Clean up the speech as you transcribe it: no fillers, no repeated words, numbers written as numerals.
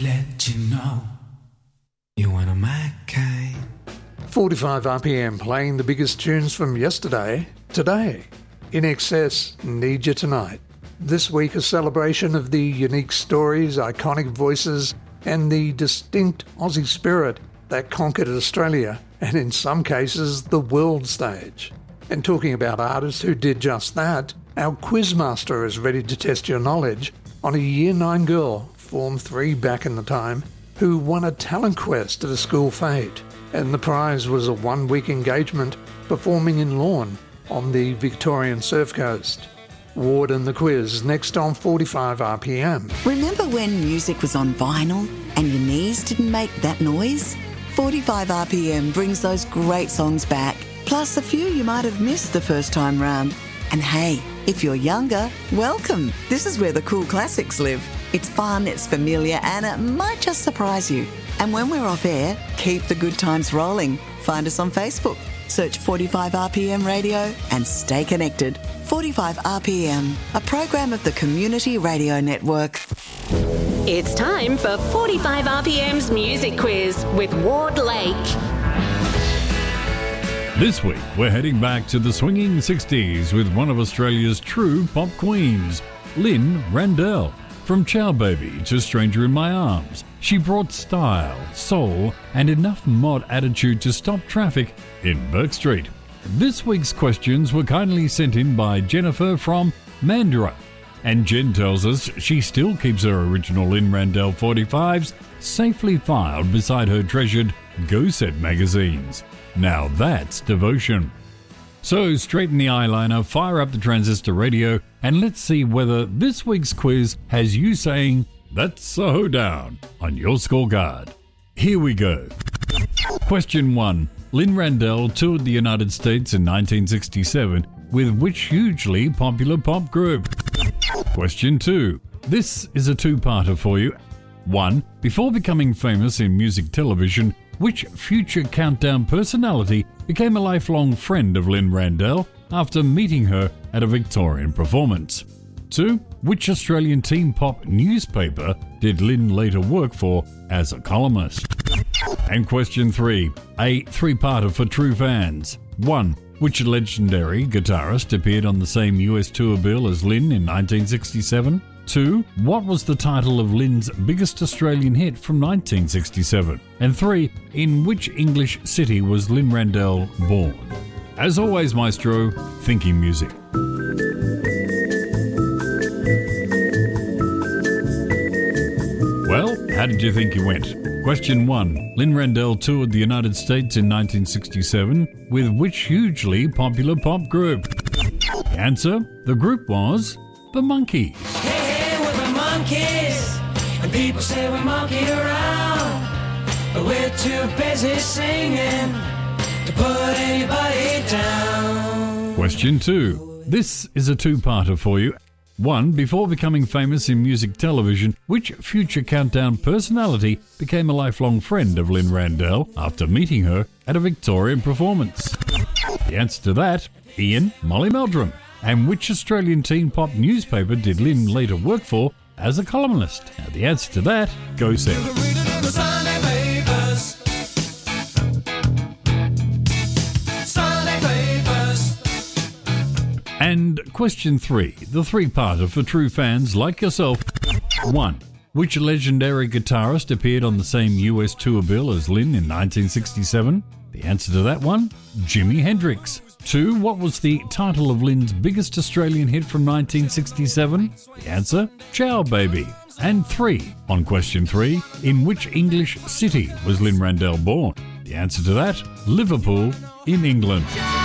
let you know you're one of my kind. 45 RPM playing the biggest tunes from yesterday, today. In Excess, Need You Tonight. This week a celebration of the unique stories, iconic voices and the distinct Aussie spirit that conquered Australia and in some cases the world stage. And talking about artists who did just that, our quizmaster is ready to test your knowledge on a Year 9 girl, Form 3 back in the time, who won a talent quest at a school fete. And the prize was a 1-week engagement performing in Lorne on the Victorian Surf Coast. Ward and the quiz next on 45 RPM. Remember when music was on vinyl and your knees didn't make that noise? 45 RPM brings those great songs back, plus a few you might have missed the first time round. And hey, if you're younger, welcome. This is where the cool classics live. It's fun, it's familiar, and it might just surprise you. And when we're off air, keep the good times rolling. Find us on Facebook. Search 45 RPM Radio and stay connected. 45 RPM, a program of the Community Radio Network. It's time for 45 RPM's Music Quiz with Ward Lake. This week, we're heading back to the swinging 60s with one of Australia's true pop queens, Lynn Randell. From Ciao Baby to Stranger in My Arms, she brought style, soul, and enough mod attitude to stop traffic in Bourke Street. This week's questions were kindly sent in by Jennifer from Mandurah, and Jen tells us she still keeps her original Lynn Randell 45s safely filed beside her treasured Go Set magazines. Now that's devotion. So straighten the eyeliner, fire up the transistor radio, and let's see whether this week's quiz has you saying, "That's so hoedown," on your scorecard. Here we go. Question 1. Lynn Randell toured the United States in 1967 with which hugely popular pop group? Question 2. This is a two-parter for you. 1. Before becoming famous in music television, which future Countdown personality became a lifelong friend of Lynn Randell after meeting her at a Victorian performance? 2. Which Australian teen pop newspaper did Lynn later work for as a columnist? And question 3, a three-parter for true fans. 1. Which legendary guitarist appeared on the same US tour bill as Lynn in 1967? 2. What was the title of Lynn's biggest Australian hit from 1967? And 3. In which English city was Lynn Randell born? As always, Maestro, thinking music. Well, how did you think you went? Question 1. Lynn Randell toured the United States in 1967 with which hugely popular pop group? The answer, the group was the Monkees. Hey, we're the Monkees, and people say we monkey around, but we're too busy singing to put anybody down. Question 2. This is a two-parter for you. 1. Before becoming famous in music television, which future Countdown personality became a lifelong friend of Lynn Randell after meeting her at a Victorian performance? The answer to that, Ian Molly Meldrum. And which Australian teen pop newspaper did Lynn later work for as a columnist? Now the answer to that, Go Set. And question 3, the three-parter for true fans like yourself. 1. Which legendary guitarist appeared on the same US tour bill as Lynn in 1967? The answer to that one, Jimi Hendrix. 2. What was the title of Lynn's biggest Australian hit from 1967? The answer, Ciao Baby. And 3, on question 3, in which English city was Lynn Randell born? The answer to that, Liverpool in England.